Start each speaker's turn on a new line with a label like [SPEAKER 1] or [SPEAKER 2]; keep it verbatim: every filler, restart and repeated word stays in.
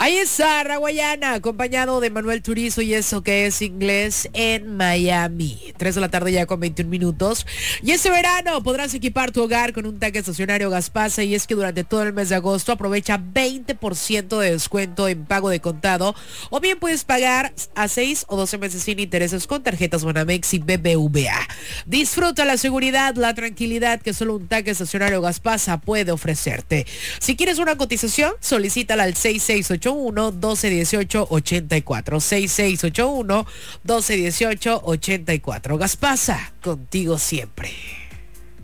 [SPEAKER 1] Ahí está Raguayana, acompañado de Manuel Turizo y eso que es inglés en Miami. tres de la tarde ya con veintiún minutos. Y este verano podrás equipar tu hogar con un tanque estacionario Gaspasa, y es que durante todo el mes de agosto aprovecha veinte por ciento de descuento en pago de contado, o bien puedes pagar a seis o doce meses sin intereses con tarjetas Banamex y B B V A. Disfruta la seguridad, la tranquilidad que solo un tanque estacionario Gaspasa puede ofrecerte. Si quieres una cotización, solicítala al seis seis ocho uno, doce dieciocho, ochenta y cuatro. seis seis ocho uno, doce dieciocho, ochenta y cuatro. Gaspasa, contigo siempre.